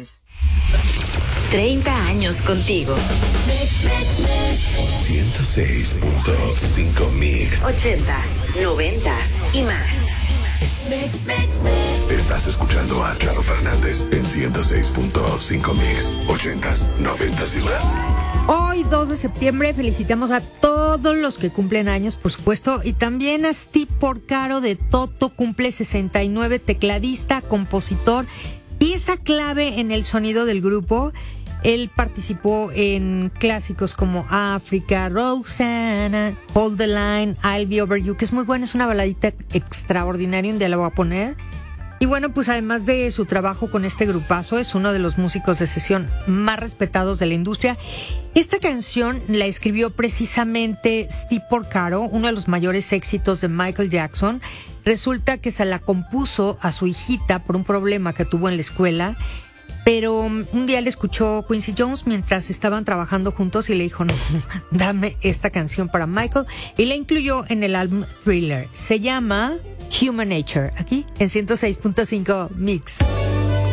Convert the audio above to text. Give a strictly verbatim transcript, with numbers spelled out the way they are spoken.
Fernández. treinta años contigo. ciento seis punto cinco Mix. ochentas, noventas y más. Estás escuchando a Charo Fernández en ciento seis punto cinco Mix. ochentas, noventas y más. Hoy, dos de septiembre, felicitamos a todos los que cumplen años, por supuesto, y también a Steve Porcaro de Toto, cumple sesenta y nueve, tecladista, compositor, pieza clave en el sonido del grupo. Él participó en clásicos como África, Rosanna, Hold the Line, I'll Be Over You, que es muy buena, es una baladita extraordinaria, un día la voy a poner. Y bueno, pues además de su trabajo con este grupazo, es uno de los músicos de sesión más respetados de la industria. Esta canción la escribió precisamente Steve Porcaro, uno de los mayores éxitos de Michael Jackson. Resulta que se la compuso a su hijita por un problema que tuvo en la escuela, pero un día le escuchó Quincy Jones mientras estaban trabajando juntos y le dijo, no, dame esta canción para Michael, y la incluyó en el álbum Thriller. Se llama Human Nature, aquí en ciento seis punto cinco Mix.